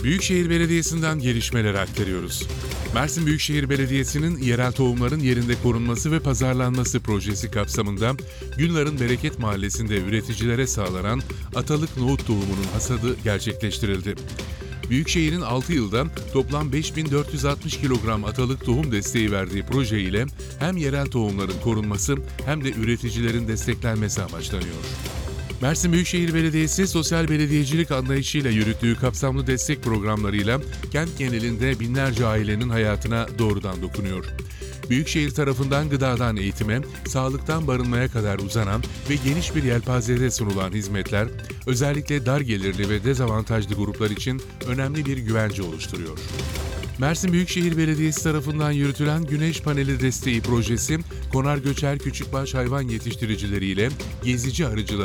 Büyükşehir Belediyesi'nden gelişmeler aktarıyoruz. Mersin Büyükşehir Belediyesi'nin yerel tohumların yerinde korunması ve pazarlanması projesi kapsamında Günlar'ın Bereket Mahallesi'nde üreticilere sağlanan atalık nohut tohumunun hasadı gerçekleştirildi. Büyükşehir'in 6 yılda toplam 5460 kilogram atalık tohum desteği verdiği proje ile hem yerel tohumların korunması hem de üreticilerin desteklenmesi amaçlanıyor. Mersin Büyükşehir Belediyesi sosyal belediyecilik anlayışıyla yürüttüğü kapsamlı destek programlarıyla kent genelinde binlerce ailenin hayatına doğrudan dokunuyor. Büyükşehir tarafından gıdadan eğitime, sağlıktan barınmaya kadar uzanan ve geniş bir yelpazede sunulan hizmetler, özellikle dar gelirli ve dezavantajlı gruplar için önemli bir güvence oluşturuyor. Mersin Büyükşehir Belediyesi tarafından yürütülen Güneş Paneli Desteği Projesi, konar göçer küçükbaş hayvan yetiştiricileriyle gezici arıcılar